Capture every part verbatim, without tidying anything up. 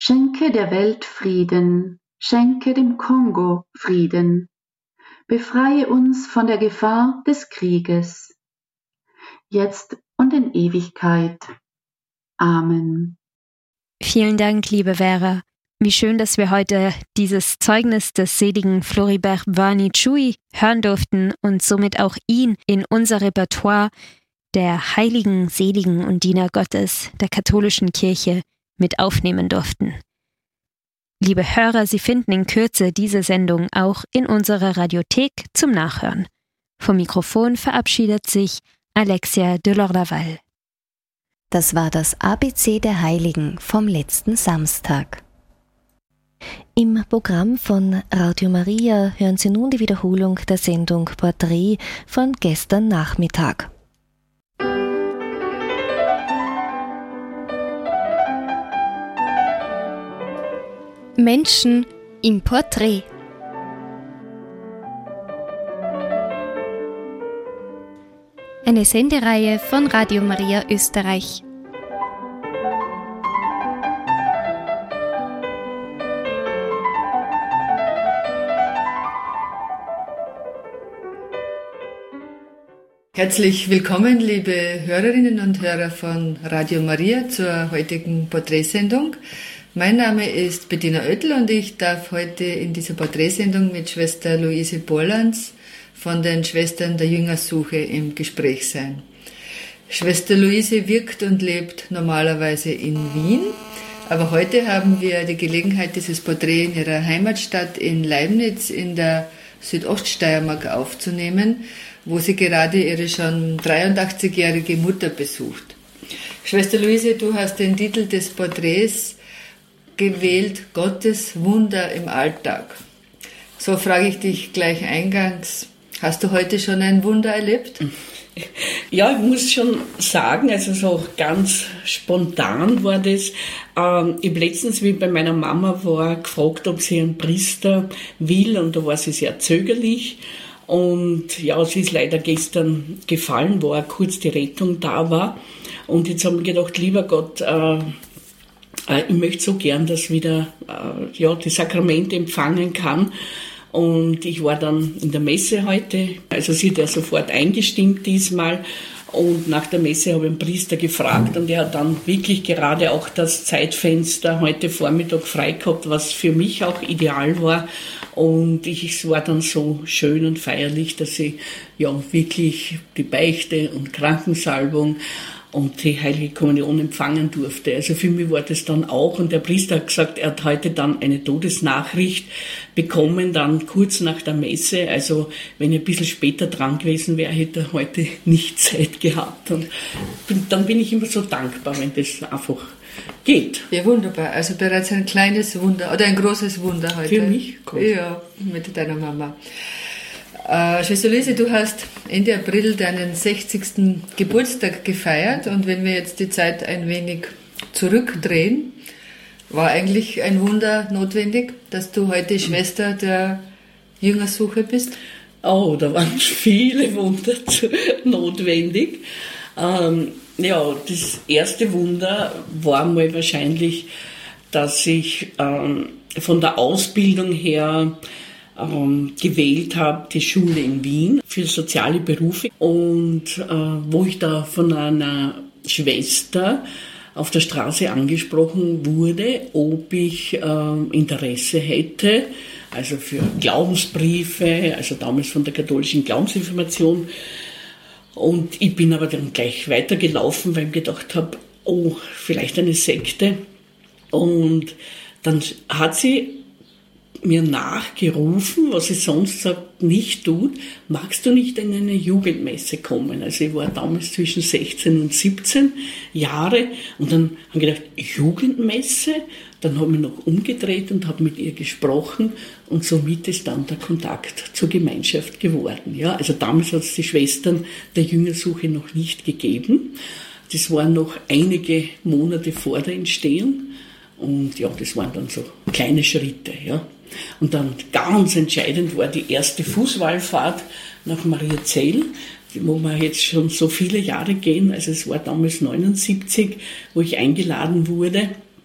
Schenke der Welt Frieden, schenke dem Kongo Frieden, befreie uns von der Gefahr des Krieges, jetzt und in Ewigkeit. Amen. Vielen Dank, liebe Vera. Wie schön, dass wir heute dieses Zeugnis des seligen Floribert Banni-Tschui hören durften und somit auch ihn in unser Repertoire der heiligen, seligen und Diener Gottes der katholischen Kirche mit aufnehmen durften. Liebe Hörer, Sie finden in Kürze diese Sendung auch in unserer Radiothek zum Nachhören. Vom Mikrofon verabschiedet sich Alexia de Lordaval. Das war das A B C der Heiligen vom letzten Samstag. Im Programm von Radio Maria hören Sie nun die Wiederholung der Sendung Porträt von gestern Nachmittag. Menschen im Porträt. Eine Sendereihe von Radio Maria Österreich. Herzlich willkommen, liebe Hörerinnen und Hörer von Radio Maria zur heutigen Porträtsendung. Mein Name ist Bettina Oettel und ich darf heute in dieser Porträtsendung mit Schwester Luise Borlands von den Schwestern der Jüngersuche im Gespräch sein. Schwester Luise wirkt und lebt normalerweise in Wien, aber heute haben wir die Gelegenheit, dieses Porträt in ihrer Heimatstadt in Leibnitz in der Südoststeiermark aufzunehmen, wo sie gerade ihre schon dreiundachtzigjährige Mutter besucht. Schwester Luise, du hast den Titel des Porträts gewählt, Gottes Wunder im Alltag. So frage ich dich gleich eingangs, hast du heute schon ein Wunder erlebt? Ja, ich muss schon sagen, also so ganz spontan war das. Ähm, ich habe letztens, wie ich bei meiner Mama war, gefragt, ob sie einen Priester will, und da war sie sehr zögerlich. Und ja, sie ist leider gestern gefallen, wo auch kurz die Rettung da war. Und jetzt haben wir gedacht, lieber Gott, äh, äh, ich möchte so gern, dass wieder äh, ja, die Sakramente empfangen kann. Und ich war dann in der Messe heute, also sie hat ja sofort eingestimmt diesmal. Und nach der Messe habe ich einen Priester gefragt und er hat dann wirklich gerade auch das Zeitfenster heute Vormittag frei gehabt, was für mich auch ideal war. Und ich, es war dann so schön und feierlich, dass ich ja wirklich die Beichte und Krankensalbung und die Heilige Kommunion empfangen durfte. Also für mich war das dann auch. Und der Priester hat gesagt, er hat heute dann eine Todesnachricht bekommen, dann kurz nach der Messe. Also wenn ich ein bisschen später dran gewesen wäre, hätte er heute nicht Zeit gehabt. Und dann bin ich immer so dankbar, wenn das einfach geht. Ja, wunderbar. Also bereits ein kleines Wunder oder ein großes Wunder heute. Für mich groß. Ja, mit deiner Mama. Äh, Schwester Luise, du hast Ende April deinen sechzigsten Geburtstag gefeiert, und wenn wir jetzt die Zeit ein wenig zurückdrehen, war eigentlich ein Wunder notwendig, dass du heute Schwester der Jüngersuche bist? Oh, da waren viele Wunder notwendig. Ähm, ja, das erste Wunder war mal wahrscheinlich, dass ich ähm, von der Ausbildung her ähm, gewählt habe, die Schule in Wien für soziale Berufe, und äh, wo ich da von einer Schwester auf der Straße angesprochen wurde, ob ich äh, Interesse hätte, also für Glaubensbriefe, also damals von der katholischen Glaubensinformation. Und ich bin aber dann gleich weitergelaufen, weil ich gedacht habe, oh, vielleicht eine Sekte. Und dann hat sie mir nachgerufen, was sie sonst sagt, nicht tut, magst du nicht in eine Jugendmesse kommen? Also ich war damals zwischen sechzehn und siebzehn Jahre, und dann habe ich gedacht, Jugendmesse? Dann habe ich mich noch umgedreht und habe mit ihr gesprochen, und somit ist dann der Kontakt zur Gemeinschaft geworden. Ja, also damals hat es die Schwestern der Jüngersuche noch nicht gegeben. Das waren noch einige Monate vor der Entstehung, und ja, das waren dann so kleine Schritte, ja. Und dann ganz entscheidend war die erste Fußwallfahrt nach Mariazell, wo wir jetzt schon so viele Jahre gehen. Also es war damals neunundsiebzig, wo ich eingeladen wurde.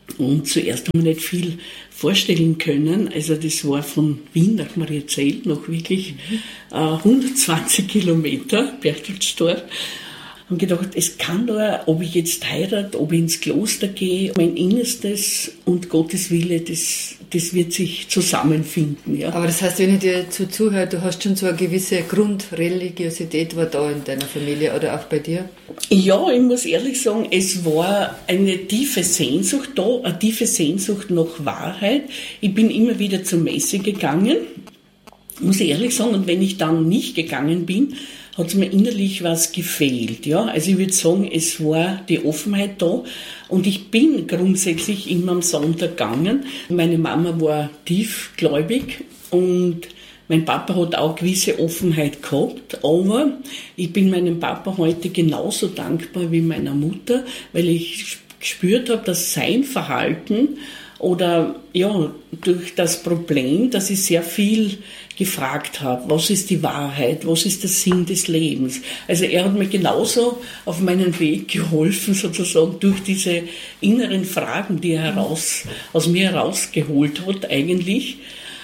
Und zuerst haben wir nicht viel vorstellen können. Also das war von Wien nach Mariazell noch wirklich äh, hundertzwanzig Kilometer, Berchtesgaden. Haben gedacht, es kann nur, ob ich jetzt heirate, ob ich ins Kloster gehe, mein Innerstes und Gottes Wille, das, das wird sich zusammenfinden. Ja. Aber das heißt, wenn ich dir zu zuhöre, du hast schon so eine gewisse Grundreligiosität war da in deiner Familie oder auch bei dir? Ja, ich muss ehrlich sagen, es war eine tiefe Sehnsucht da, eine tiefe Sehnsucht nach Wahrheit. Ich bin immer wieder zur Messe gegangen, muss ich ehrlich sagen, und wenn ich dann nicht gegangen bin, hat es mir innerlich was gefehlt. Ja? Also ich würde sagen, es war die Offenheit da und ich bin grundsätzlich immer am Sonntag gegangen. Meine Mama war tiefgläubig und mein Papa hat auch gewisse Offenheit gehabt, aber ich bin meinem Papa heute genauso dankbar wie meiner Mutter, weil ich gespürt habe, dass sein Verhalten oder ja, durch das Problem, dass ich sehr viel gefragt habe, was ist die Wahrheit, was ist der Sinn des Lebens. Also er hat mir genauso auf meinen Weg geholfen, sozusagen durch diese inneren Fragen, die er heraus, aus mir herausgeholt hat eigentlich.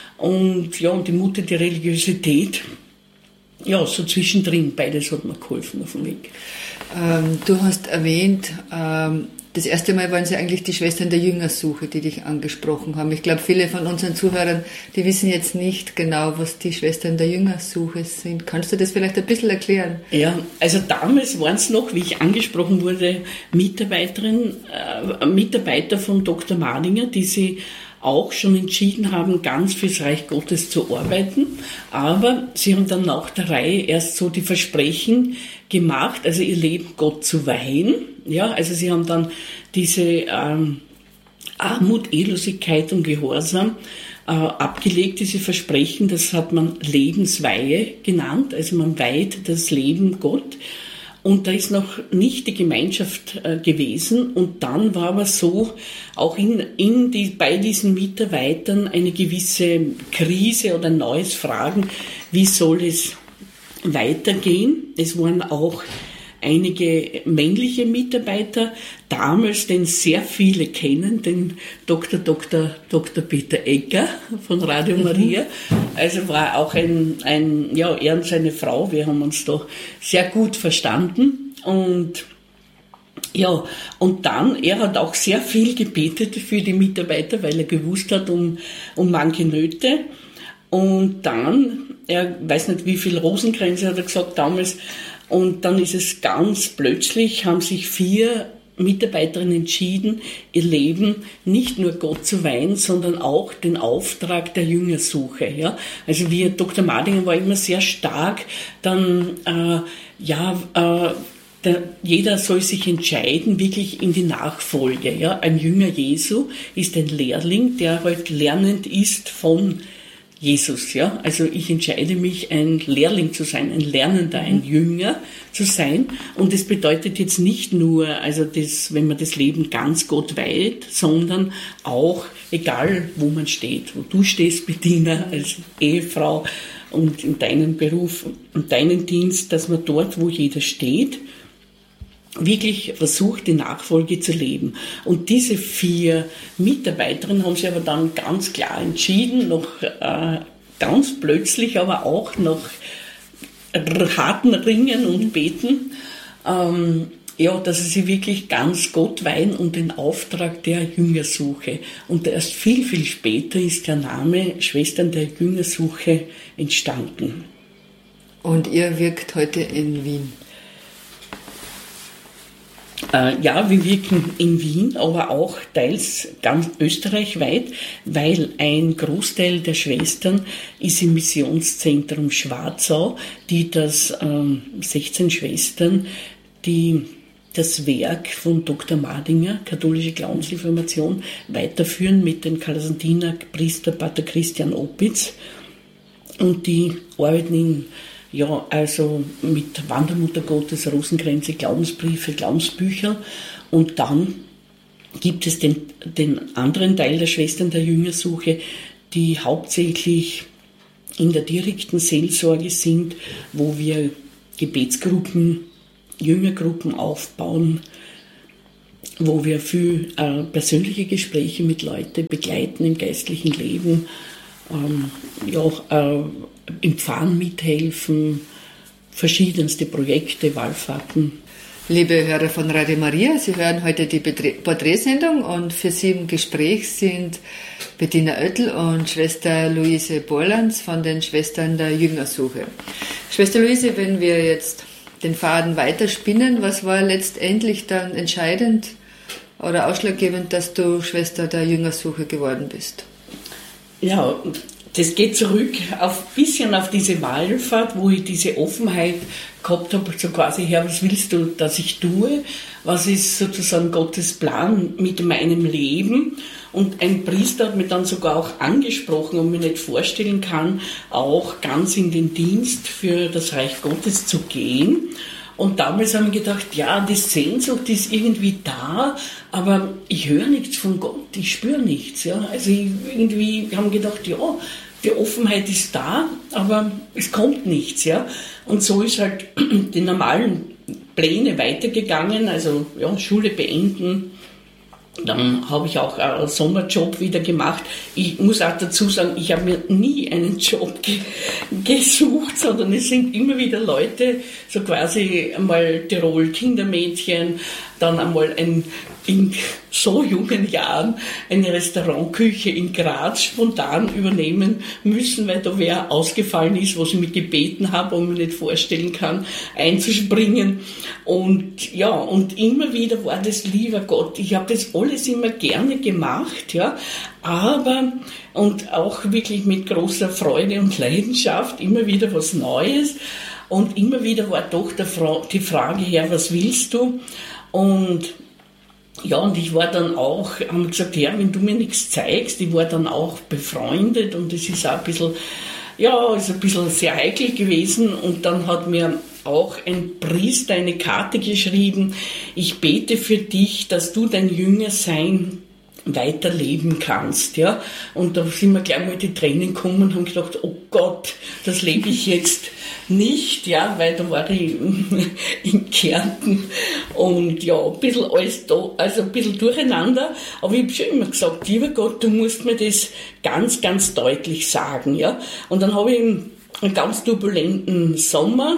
Und ja, und die Mutter, die Religiosität, ja, so zwischendrin, beides hat mir geholfen auf dem Weg. Ähm, du hast erwähnt, ähm das erste Mal waren sie eigentlich die Schwestern der Jüngersuche, die dich angesprochen haben. Ich glaube, viele von unseren Zuhörern, die wissen jetzt nicht genau, was die Schwestern der Jüngersuche sind. Kannst du das vielleicht ein bisschen erklären? Ja, also damals waren es noch, wie ich angesprochen wurde, Mitarbeiterin, äh, Mitarbeiter von Doktor Madinger, die sie auch schon entschieden haben, ganz fürs Reich Gottes zu arbeiten. Aber sie haben dann nach der Reihe erst so die Versprechen gemacht, also ihr Leben Gott zu weihen. Ja, also sie haben dann diese ähm, Armut, Ehelosigkeit und Gehorsam äh, abgelegt, diese Versprechen, das hat man Lebensweihe genannt, also man weiht das Leben Gott. Und da ist noch nicht die Gemeinschaft äh, gewesen. Und dann war aber so, auch in, in die, bei diesen Mitarbeitern eine gewisse Krise oder ein neues Fragen, wie soll es weitergehen. Es waren auch einige männliche Mitarbeiter, damals, den sehr viele kennen, den Doktor Doktor Doktor Peter Egger von Radio Maria. Also war auch ein, ein, ja, er und seine Frau, wir haben uns da sehr gut verstanden. Und ja, und dann, er hat auch sehr viel gebetet für die Mitarbeiter, weil er gewusst hat um, um manche Nöte. Und dann, er weiß nicht, wie viel Rosenkränze hat er gesagt damals, und dann ist es ganz plötzlich, haben sich vier Mitarbeiterinnen entschieden, ihr Leben nicht nur Gott zu weihen, sondern auch den Auftrag der Jüngersuche. Ja? Also wir, Doktor Madinger war immer sehr stark, dann, äh, ja, äh, der, jeder soll sich entscheiden, wirklich in die Nachfolge. Ja? Ein Jünger Jesu ist ein Lehrling, der halt lernend ist von Jesus, ja. Also ich entscheide mich, ein Lehrling zu sein, ein Lernender, ein Jünger zu sein. Und das bedeutet jetzt nicht nur, also das, wenn man das Leben ganz Gott weiht, sondern auch, egal wo man steht, wo du stehst, Bettina, als Ehefrau und in deinem Beruf und deinen Dienst, dass man dort, wo jeder steht, wirklich versucht, die Nachfolge zu leben. Und diese vier Mitarbeiterinnen haben sich aber dann ganz klar entschieden, noch äh, ganz plötzlich, aber auch nach harten Ringen und Beten, ähm, ja, dass sie sich wirklich ganz Gott weihen und den Auftrag der Jüngersuche. Und erst viel, viel später ist der Name Schwestern der Jüngersuche entstanden. Und ihr wirkt heute in Wien? Ja, wir wirken in Wien, aber auch teils ganz österreichweit, weil ein Großteil der Schwestern ist im Missionszentrum Schwarzau, die das ähm, sechzehn Schwestern, die das Werk von Doktor Madinger, katholische Glaubensreformation, weiterführen mit dem Kalasantiner Priester Pater Christian Opitz, und die arbeiten in Ja, also mit Wandermutter Gottes, Rosenkränze, Glaubensbriefe, Glaubensbücher. Und dann gibt es den, den anderen Teil der Schwestern der Jüngersuche, die hauptsächlich in der direkten Seelsorge sind, wo wir Gebetsgruppen, Jüngergruppen aufbauen, wo wir viel äh, persönliche Gespräche mit Leuten begleiten im geistlichen Leben, ähm, ja auch äh, im Pfarren mithelfen, verschiedenste Projekte, Wallfahrten. Liebe Hörer von Radio Maria, Sie hören heute die Porträtsendung und für Sie im Gespräch sind Bettina Oettel und Schwester Luise Borlands von den Schwestern der Jüngersuche. Schwester Luise, wenn wir jetzt den Faden weiterspinnen, was war letztendlich dann entscheidend oder ausschlaggebend, dass du Schwester der Jüngersuche geworden bist? Ja, das geht zurück auf ein bisschen auf diese Wallfahrt, wo ich diese Offenheit gehabt habe, so quasi, Herr, was willst du, dass ich tue? Was ist sozusagen Gottes Plan mit meinem Leben? Und ein Priester hat mich dann sogar auch angesprochen und mir nicht vorstellen kann, auch ganz in den Dienst für das Reich Gottes zu gehen. Und damals habe ich gedacht, ja, die Sehnsucht ist irgendwie da, aber ich höre nichts von Gott, ich spüre nichts. Ja. Also ich irgendwie habe gedacht, ja, die Offenheit ist da, aber es kommt nichts. Ja. Und so ist halt die normalen Pläne weitergegangen, also ja, Schule beenden. Dann habe ich auch einen Sommerjob wieder gemacht. Ich muss auch dazu sagen, ich habe mir nie einen Job ge- gesucht, sondern es sind immer wieder Leute, so quasi einmal Tirol Kindermädchen, dann einmal ein, in so jungen Jahren eine Restaurantküche in Graz spontan übernehmen müssen, weil da wer ausgefallen ist, was ich mich gebeten habe und mir nicht vorstellen kann, einzuspringen. Und ja, und immer wieder war das, lieber Gott, ich habe das alles immer gerne gemacht, ja, aber, und auch wirklich mit großer Freude und Leidenschaft, immer wieder was Neues. Und immer wieder war doch der Fra- die Frage, ja, was willst du? Und ja, und ich war dann auch, haben gesagt, ja, wenn du mir nichts zeigst, ich war dann auch befreundet und es ist auch ein bisschen, ja, ist ein bisschen sehr heikel gewesen. Und dann hat mir auch ein Priester eine Karte geschrieben, ich bete für dich, dass du dein Jüngersein weiterleben kannst, ja. Und da sind mir gleich mal die Tränen gekommen und haben gedacht, oh Gott, das lebe ich jetzt nicht, ja, weil da war ich in Kärnten und ja, ein bisschen alles da, also ein bisschen durcheinander, aber ich habe schon immer gesagt, lieber Gott, du musst mir das ganz, ganz deutlich sagen, ja. Und dann habe ich einen ganz turbulenten Sommer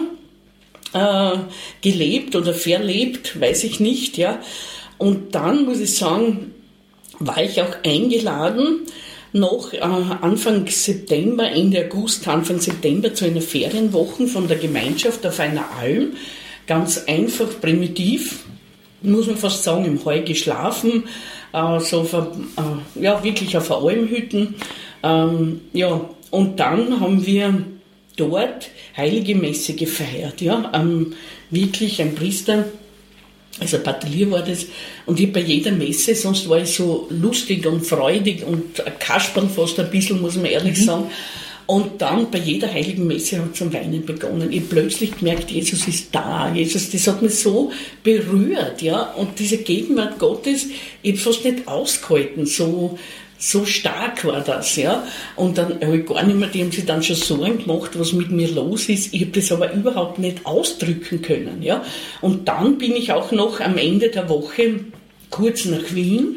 äh, gelebt oder verlebt, weiß ich nicht, ja. Und dann muss ich sagen, war ich auch eingeladen, noch äh, Anfang September, Ende August, Anfang September zu einer Ferienwoche von der Gemeinschaft auf einer Alm. Ganz einfach, primitiv, muss man fast sagen, im Heu geschlafen, äh, so auf, äh, ja, wirklich auf Almhütten. Ähm, ja, und dann haben wir dort Heilige Messe gefeiert. Ja, ähm, wirklich ein Priester, also ein Patelier war das, und ich bei jeder Messe, sonst war ich so lustig und freudig und kasperl fast ein bisschen, muss man ehrlich mhm. sagen. Und dann bei jeder heiligen Messe hat es zum Weinen begonnen. Ich habe plötzlich gemerkt, Jesus ist da, Jesus, das hat mich so berührt, ja, und diese Gegenwart Gottes, ich habe fast nicht ausgehalten, so, so stark war das, ja. Und dann habe ich gar nicht mehr, die haben sich dann schon Sorgen gemacht, was mit mir los ist. Ich habe das aber überhaupt nicht ausdrücken können, ja. Und dann bin ich auch noch am Ende der Woche kurz nach Wien,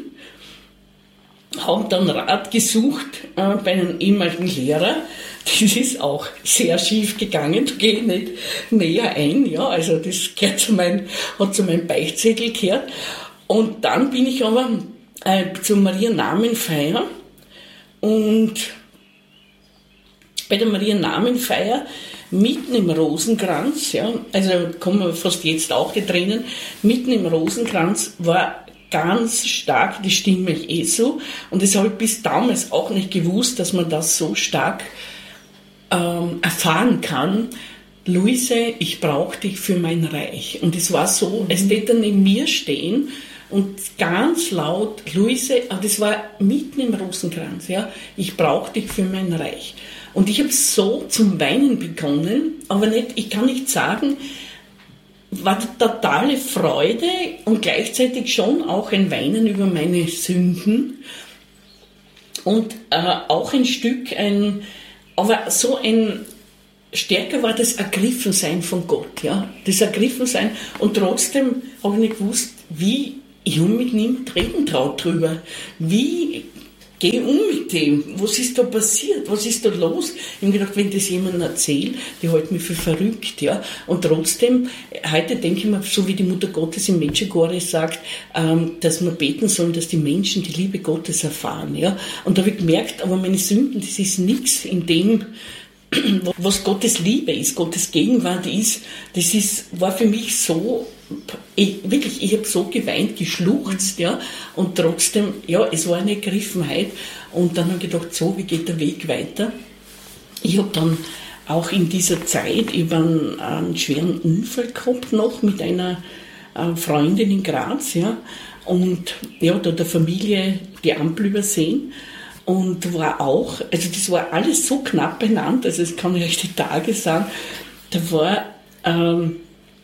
habe dann Rat gesucht äh, bei einem ehemaligen Lehrer. Das ist auch sehr schief gegangen, da gehe ich nicht näher ein, ja. Also das gehört zu mein, hat zu meinem Beichtzettel gehört. Und dann bin ich aber Äh, zur Mariennamenfeier und bei der Mariennamenfeier mitten im Rosenkranz, ja, also kommen wir fast jetzt auch die Tränen, mitten im Rosenkranz war ganz stark die Stimme Jesu und das habe ich bis damals auch nicht gewusst, dass man das so stark ähm, erfahren kann. Luise, ich brauche dich für mein Reich. Und es war so, als hätte er neben mir stehen und ganz laut, Luise, aber das war mitten im Rosenkranz, ja, ich brauche dich für mein Reich. Und ich habe so zum Weinen begonnen, aber nicht, ich kann nicht sagen, war totale Freude und gleichzeitig schon auch ein Weinen über meine Sünden und äh, auch ein Stück, ein, aber so ein, stärker war das Ergriffensein von Gott, ja, das Ergriffensein und trotzdem habe ich nicht gewusst, wie ich habe mich nicht reden traut drüber. Wie gehe um mit dem? Was ist da passiert? Was ist da los? Ich habe gedacht, wenn das jemandem erzählt, die hält mich für verrückt. Ja? Und trotzdem, heute denke ich mir, so wie die Mutter Gottes im Medjugorje sagt, ähm, dass wir beten sollen, dass die Menschen die Liebe Gottes erfahren. Ja? Und da habe ich gemerkt, aber meine Sünden, das ist nichts in dem, was Gottes Liebe ist, Gottes Gegenwart ist. Das ist, war für mich so, ich, wirklich, ich habe so geweint, geschluchzt, ja, und trotzdem, ja, es war eine Ergriffenheit. Und dann habe ich gedacht, so, wie geht der Weg weiter? Ich habe dann auch in dieser Zeit über einen, einen schweren Unfall gehabt noch mit einer äh, Freundin in Graz, ja, und ja, da der Familie die Ampel übersehen. Und war auch, also das war alles so knapp beieinander, also das kann ich euch die Tage sagen, da war ähm,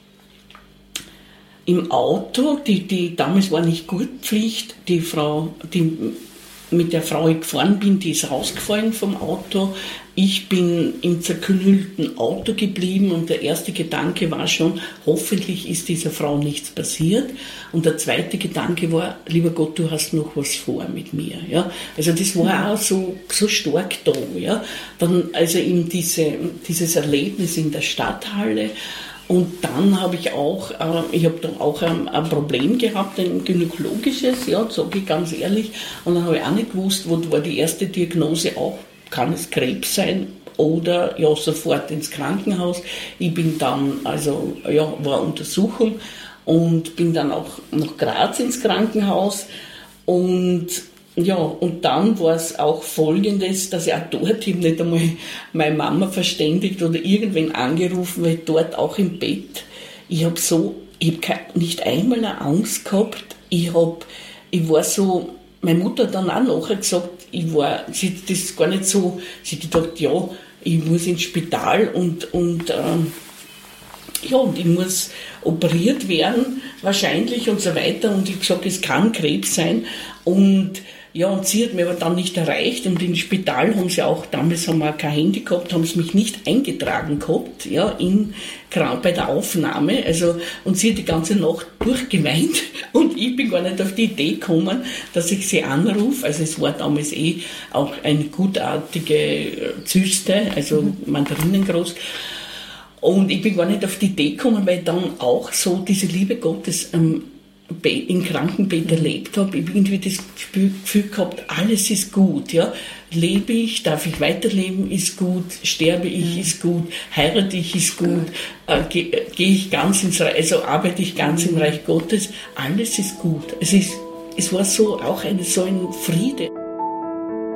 im Auto, die, die damals war nicht Gurtpflicht, die Frau, die mit der Frau ich gefahren bin, die ist rausgefallen vom Auto. Ich bin im zerknüllten Auto geblieben und der erste Gedanke war schon, hoffentlich ist dieser Frau nichts passiert. Und der zweite Gedanke war, lieber Gott, du hast noch was vor mit mir. Ja? Also das war auch so, so stark da. Ja? Dann also eben diese, dieses Erlebnis in der Stadthalle. Und dann habe ich auch, äh, ich habe dann auch ein, ein Problem gehabt, ein gynäkologisches, ja, sage ich ganz ehrlich. Und dann habe ich auch nicht gewusst, wo war die erste Diagnose auch, kann es Krebs sein oder ja, sofort ins Krankenhaus. Ich bin dann, also ja, war Untersuchung und bin dann auch nach Graz ins Krankenhaus und ja, und dann war es auch Folgendes, dass ich auch dort eben nicht einmal meine Mama verständigt oder irgendwen angerufen, weil dort auch im Bett, ich habe so, ich habe nicht einmal eine Angst gehabt, ich habe, ich war so, meine Mutter hat dann auch nachher gesagt, ich war, sie hat das gar nicht so, sie hat gedacht, ja, ich muss ins Spital und, und ähm, ja, und ich muss operiert werden, wahrscheinlich und so weiter. Und ich habe gesagt, es kann Krebs sein. Und ja, und sie hat mich aber dann nicht erreicht. Und im Spital haben sie auch, damals haben wir auch kein Handy gehabt, haben sie mich nicht eingetragen gehabt, ja, in, bei der Aufnahme. Also, und sie hat die ganze Nacht durchgeweint. Und ich bin gar nicht auf die Idee gekommen, dass ich sie anrufe. Also es war damals eh auch eine gutartige Zyste, also Mandarinengroß. Und ich bin gar nicht auf die Idee gekommen, weil ich dann auch so diese Liebe Gottes ähm, im Krankenbett erlebt habe. Ich habe irgendwie das Gefühl gehabt, alles ist gut. Ja? Lebe ich, darf ich weiterleben, ist gut. Sterbe ich, ist gut. Heirate ich, ist gut. Äh, Gehe geh ich ganz ins Reich, also arbeite ich ganz im Reich Gottes. Alles ist gut. Es ist, es war so auch eine, so ein Friede.